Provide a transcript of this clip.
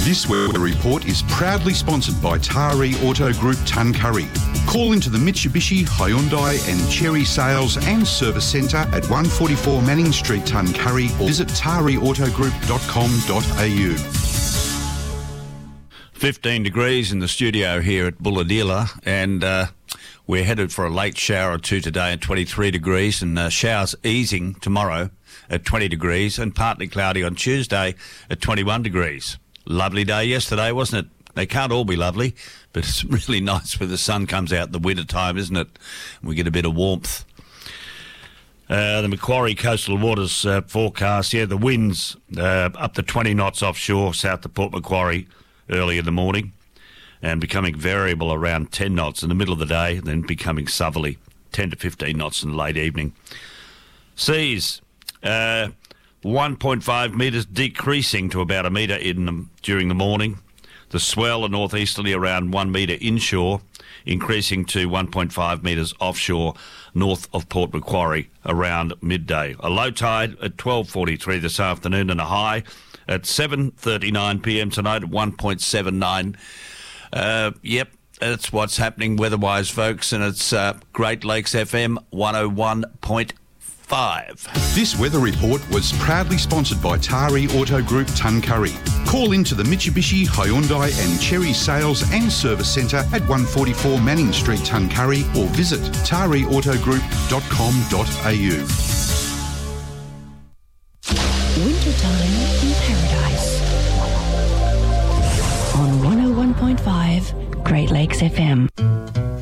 This weather report is proudly sponsored by Tari Auto Group Tuncurry. Call into the Mitsubishi, Hyundai and Chery Sales and Service Centre at 144 Manning Street, Tuncurry, or visit tariautogroup.com.au. 15 degrees in the studio here at Bulahdelah, and we're headed for a late shower or two today at 23 degrees, and showers easing tomorrow at 20 degrees and partly cloudy on Tuesday at 21 degrees. Lovely day yesterday, wasn't it? They can't all be lovely, but it's really nice when the sun comes out in the winter time, isn't it? We get a bit of warmth. The Macquarie Coastal Waters forecast, the winds up to 20 knots offshore south of Port Macquarie early in the morning and becoming variable around 10 knots in the middle of the day, then becoming southerly, 10 to 15 knots in the late evening. Seas, 1.5 metres decreasing to about a metre during the morning. The swell northeasterly around 1 metre inshore, increasing to 1.5 metres offshore north of Port Macquarie around midday. A low tide at 12:43 this afternoon and a high at 7:39 p.m. tonight at 1.79. That's what's happening weather-wise, folks, and it's Great Lakes FM 101.5. This weather report was proudly sponsored by Tari Auto Group Tuncurry. Call into the Mitsubishi, Hyundai and Chery Sales and Service Centre at 144 Manning Street, Tuncurry, or visit tariautogroup.com.au. Wintertime in Paradise on 101.5 Great Lakes FM.